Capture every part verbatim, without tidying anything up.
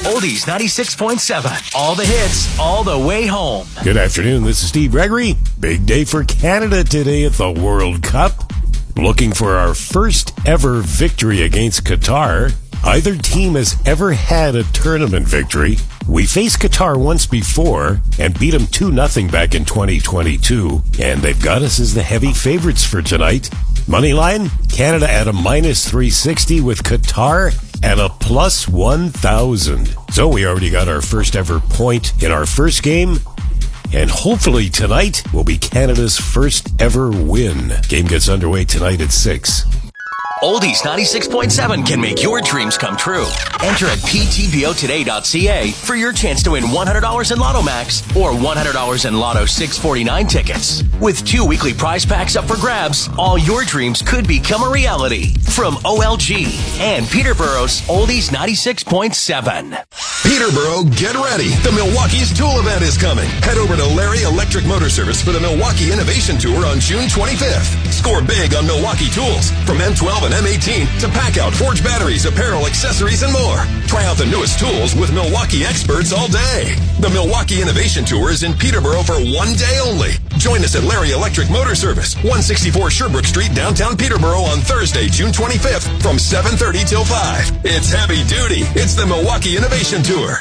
Oldies ninety-six point seven. All the hits, all the way home. Good afternoon. This is Steve Gregory. Big day for Canada today at the World Cup. Looking for our first ever victory against Qatar. Either team has ever had a tournament victory. We faced Qatar once before and beat them two nothing back in twenty twenty-two, and they've got us as the heavy favorites for tonight. Moneyline, Canada at a minus three sixty with Qatar at a plus one thousand. So we already got our first ever point in our first game, and hopefully tonight will be Canada's first ever win. Game gets underway tonight at six. Oldies ninety-six point seven can make your dreams come true. Enter at p t b o today dot c a for your chance to win one hundred dollars in Lotto Max or one hundred dollars in Lotto six forty-nine tickets. With two weekly prize packs up for grabs, all your dreams could become a reality. From O L G and Peterborough's Oldies ninety-six point seven. Peterborough, get ready. The Milwaukee's Tool event is coming. Head over to Larry Electric Motor Service for the Milwaukee Innovation Tour on June twenty-fifth. Score big on Milwaukee tools, from M twelve and M eighteen to pack-out, forged batteries, apparel, accessories, and more. Try out the newest tools with Milwaukee experts all day. The Milwaukee Innovation Tour is in Peterborough for one day only. Join us at Larry Electric Motor Service, one sixty-four Sherbrooke Street, downtown Peterborough on Thursday, June twenty-fifth from seven thirty till five. It's heavy duty. It's the Milwaukee Innovation Tour.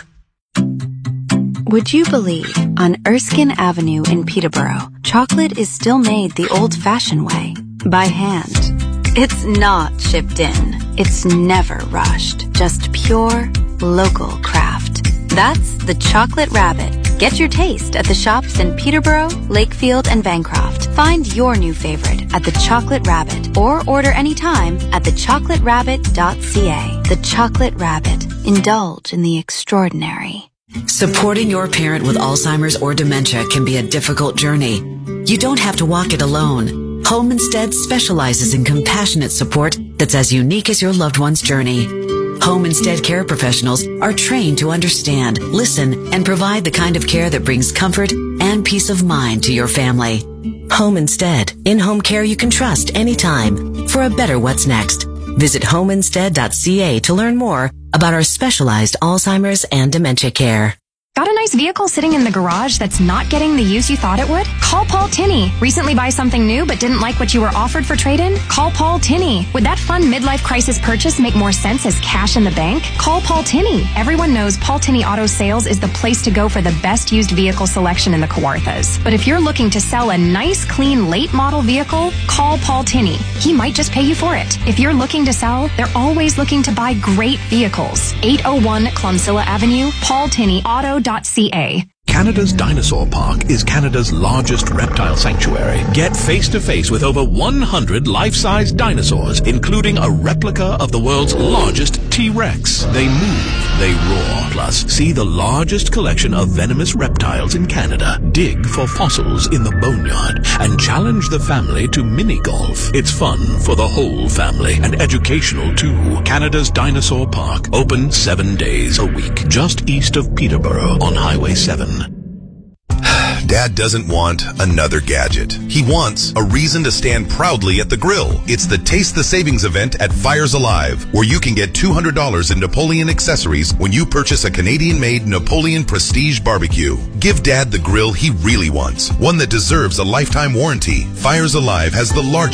Would you believe on Erskine Avenue in Peterborough, chocolate is still made the old-fashioned way, by hand. It's not shipped in. It's never rushed. Just pure, local craft. That's the Chocolate Rabbit. Get your taste at the shops in Peterborough, Lakefield, and Bancroft. Find your new favorite at the Chocolate Rabbit or order anytime at the chocolate rabbit dot c a. The Chocolate Rabbit. Indulge in the extraordinary. Supporting your parent with Alzheimer's or dementia can be a difficult journey. You don't have to walk it alone. Home Instead specializes in compassionate support that's as unique as your loved one's journey. Home Instead care professionals are trained to understand, listen, and provide the kind of care that brings comfort and peace of mind to your family. Home Instead, in-home care you can trust anytime. For a better what's next, visit home instead dot c a to learn more about our specialized Alzheimer's and dementia care. Got a nice vehicle sitting in the garage that's not getting the use you thought it would? Call Paul Tinney. Recently buy something new but didn't like what you were offered for trade-in? Call Paul Tinney. Would that fun midlife crisis purchase make more sense as cash in the bank? Call Paul Tinney. Everyone knows Paul Tinney Auto Sales is the place to go for the best used vehicle selection in the Kawarthas. But if you're looking to sell a nice, clean, late model vehicle, call Paul Tinney. He might just pay you for it. If you're looking to sell, they're always looking to buy great vehicles. eight oh one Clonsilla Avenue, Paul Tinney Auto dot c a. Canada's Dinosaur Park is Canada's largest reptile sanctuary. Get face-to-face with over one hundred life-size dinosaurs, including a replica of the world's largest T-Rex. They move, they roar. Plus, see the largest collection of venomous reptiles in Canada. Dig for fossils in the boneyard and challenge the family to mini-golf. It's fun for the whole family and educational too. Canada's Dinosaur Park, open seven days a week, just east of Peterborough on Highway seven. Dad doesn't want another gadget. He wants a reason to stand proudly at the grill. It's the Taste the Savings event at Fires Alive, where you can get two hundred dollars in Napoleon accessories when you purchase a Canadian-made Napoleon Prestige barbecue. Give Dad the grill he really wants, one that deserves a lifetime warranty. Fires Alive has the largest